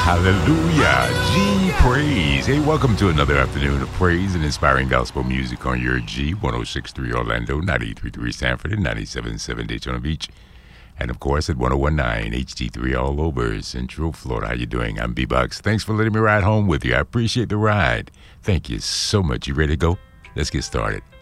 Hallelujah. G Praise. Hey, welcome to another afternoon of praise and inspiring gospel music on your G 106.3 Orlando, 93.3 Sanford, and 97.7 Daytona Beach. And of course at 101.9 HD3 all over Central Florida. How you doing? I'm B-Bucks. Thanks for letting me ride home with you. I appreciate the ride. Thank you so much. You ready to go? Let's get started.